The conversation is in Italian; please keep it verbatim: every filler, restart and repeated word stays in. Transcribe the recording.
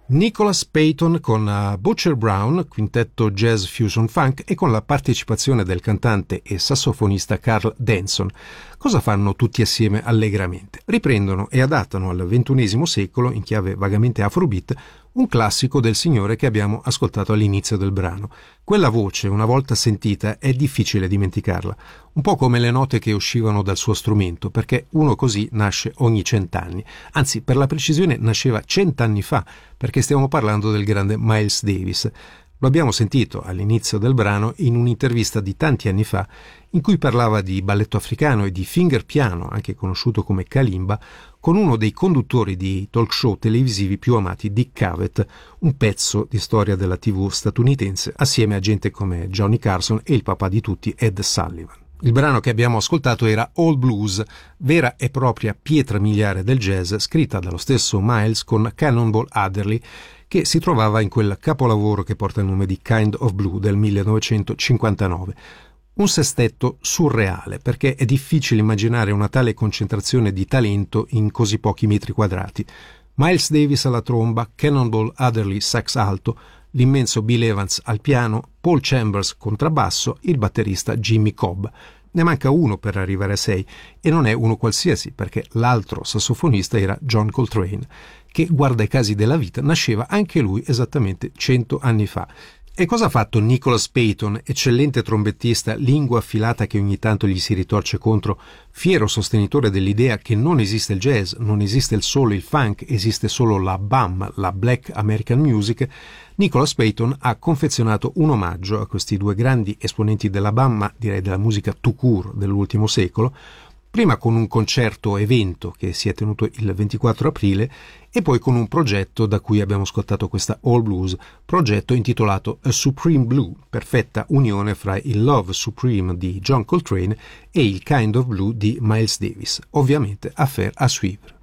Nicholas Payton con uh, Butcher Brown, quintetto jazz fusion funk, e con la partecipazione del cantante e sassofonista Carl Denson. Cosa fanno tutti assieme allegramente? Riprendono e adattano al ventunesimo secolo, in chiave vagamente afrobeat, un classico del signore che abbiamo ascoltato all'inizio del brano. Quella voce, una volta sentita, è difficile dimenticarla, un po' come le note che uscivano dal suo strumento, perché uno così nasce ogni cent'anni. Anzi, per la precisione, nasceva cent'anni fa, perché stiamo parlando del grande Miles Davis. Lo abbiamo sentito all'inizio del brano in un'intervista di tanti anni fa, in cui parlava di balletto africano e di finger piano, anche conosciuto come kalimba, con uno dei conduttori di talk show televisivi più amati, Dick Cavett, un pezzo di storia della tivù statunitense, assieme a gente come Johnny Carson e il papà di tutti, Ed Sullivan. Il brano che abbiamo ascoltato era All Blues, vera e propria pietra miliare del jazz, scritta dallo stesso Miles con Cannonball Adderley, che si trovava in quel capolavoro che porta il nome di Kind of Blue del millenovecentocinquantanove. Un sestetto surreale, perché è difficile immaginare una tale concentrazione di talento in così pochi metri quadrati. Miles Davis alla tromba, Cannonball Adderley sax alto, l'immenso Bill Evans al piano, Paul Chambers contrabbasso, il batterista Jimmy Cobb. Ne manca uno per arrivare a sei, e non è uno qualsiasi, perché l'altro sassofonista era John Coltrane, che, guarda i casi della vita, nasceva anche lui esattamente cento anni fa. E cosa ha fatto Nicholas Payton, eccellente trombettista, lingua affilata che ogni tanto gli si ritorce contro, fiero sostenitore dell'idea che non esiste il jazz, non esiste il soul, il funk, esiste solo la B A M, la Black American Music? Nicholas Payton ha confezionato un omaggio a questi due grandi esponenti della B A M, ma direi della musica tout court dell'ultimo secolo, prima con un concerto evento che si è tenuto il ventiquattro aprile e poi con un progetto da cui abbiamo ascoltato questa All Blues, progetto intitolato A Supreme Blue, perfetta unione fra il Love Supreme di John Coltrane e il Kind of Blue di Miles Davis, ovviamente affaire à suivre.